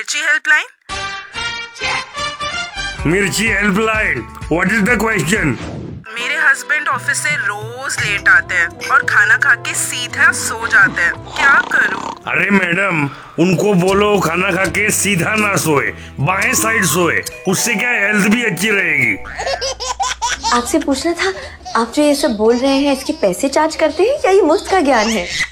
मिर्ची हेल्पलाइन। मिर्ची helpline, what is the question? मेरे हस्बैंड ऑफिस से रोज लेट आते हैं और खाना खा के सीधा सो जाते हैं, क्या करूं? अरे मैडम, उनको बोलो खाना खा के सीधा ना सोए, बाएं साइड सोए, उससे क्या हेल्थ भी अच्छी रहेगी। आपसे पूछना था, आप जो ये सब बोल रहे हैं इसके पैसे चार्ज करते हैं या ये मुफ्त का ज्ञान है?